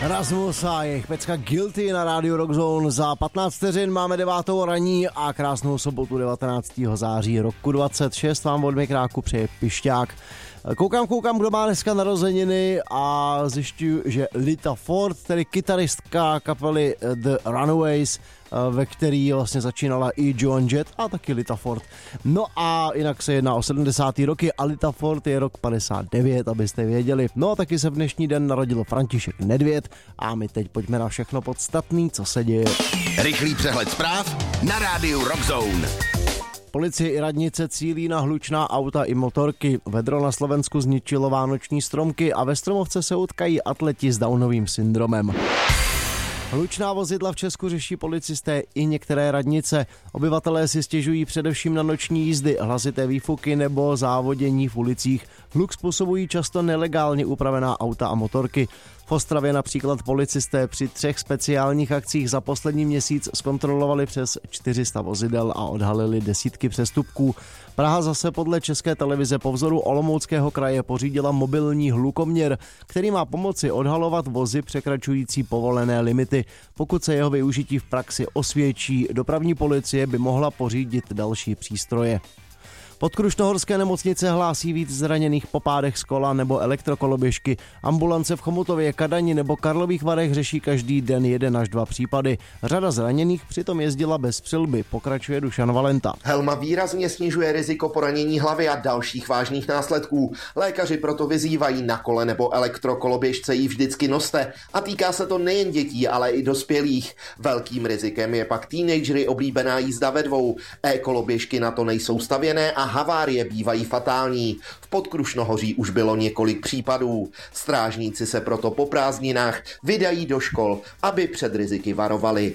Rasmus a jejich pecka Guilty na rádiu Rockzone. Za 15 vteřin máme 9. raní a krásnou sobotu 19. září roku 26 vám od mikráku přeje Pišťák. Koukám, kdo má dneska narozeniny a zjišťuju, že Lita Ford, tedy kytaristka kapely The Runaways, ve který vlastně začínala i Joan Jett a taky Lita Ford. No a jinak se jedná o 70. roky a Lita Ford je rok 59, abyste věděli. No a taky se v dnešní den narodil František Nedvěd a my teď pojďme na všechno podstatný, co se děje. Rychlý přehled zpráv na rádiu Rockzone. Policie i radnice cílí na hlučná auta i motorky. Vedro na Slovensku zničilo vánoční stromky a ve Stromovce se utkají atleti s Downovým syndromem. Hlučná vozidla v Česku řeší policisté i některé radnice. Obyvatelé si stěžují především na noční jízdy, hlasité výfuky nebo závodění v ulicích. Hluk způsobují často nelegálně upravená auta a motorky. V Ostravě například policisté při 3 speciálních akcích za poslední měsíc zkontrolovali přes 400 vozidel a odhalili desítky přestupků. Praha zase podle České televize po vzoru Olomouckého kraje pořídila mobilní hlukoměr, který má pomoci odhalovat vozy překračující povolené limity. Pokud se jeho využití v praxi osvědčí, dopravní policie by mohla pořídit další přístroje. Podkrušnohorské nemocnice hlásí víc zraněných po pádech z kola nebo elektrokoloběžky. Ambulance v Chomutově, Kadani nebo Karlových Varech řeší každý den 1 až 2 případy. Řada zraněných přitom jezdila bez přilby, pokračuje Dušan Valenta. Helma výrazně snižuje riziko poranění hlavy a dalších vážných následků. Lékaři proto vyzývají na kole nebo elektrokoloběžce ji vždycky noste a týká se to nejen dětí, ale i dospělých. Velkým rizikem je pak teenagery oblíbená jízda ve dvou. E-koloběžky na to nejsou stavěné a havárie bývají fatální. V Podkrušnohoří už bylo několik případů. Strážníci se proto po prázdninách vydají do škol, aby před riziky varovali.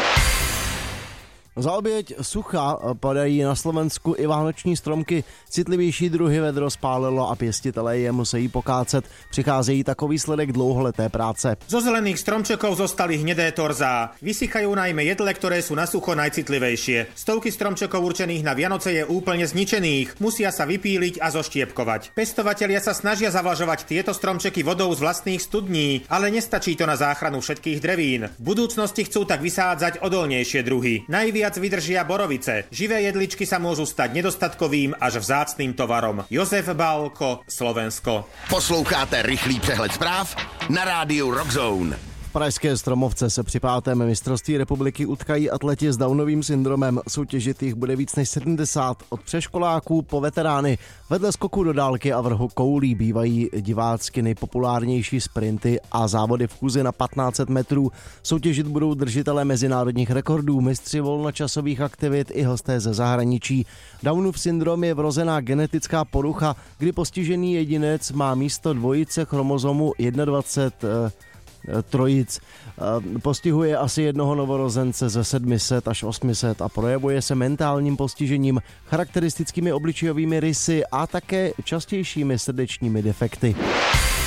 Za oběť sucha padají na Slovensku i vánoční stromky. Citlivější druhy vedro spálilo a pěstitelé je musí pokácet. Přicházejí takový výsledek dlouholeté práce. Zo zelených stromčekov zostali hnedé torzá. Vysychajú najmä jedle, ktoré sú na sucho najcitlivejšie. Stovky stromčekov určených na Vianoce je úplne zničených. Musia sa vypíliť a zoštiepkovať. Pestovatelia sa snažia zavlažovať tieto stromčeky vodou z vlastných studní, ale nestačí to na záchranu všetkých drevín. V budúcnosti chcú tak vysádzať odolnejšie druhy. Najviac vydržia borovice. Živé jedličky sa môžu stať nedostatkovým až vzácným tovarom. Jozef Bálko, Slovensko. Posloucháte rychlý přehled zpráv na rádiu Rockzone. V pražské Stromovce se při 5. mistrovství republiky utkají atleti s Downovým syndromem. Soutěžit jich bude víc než 70, od přeškoláků po veterány. Vedle skoku do dálky a vrhu koulí bývají divácky nejpopulárnější sprinty a závody v chůzi na 1500 metrů. Soutěžit budou držitelé mezinárodních rekordů, mistři volnočasových aktivit i hosté ze zahraničí. Downův syndrom je vrozená genetická porucha, kdy postižený jedinec má místo dvojice chromozomu 21 trojic. Postihuje asi jednoho novorozence ze 700 až 800 a projevuje se mentálním postižením, charakteristickými obličejovými rysy a také častějšími srdečními defekty.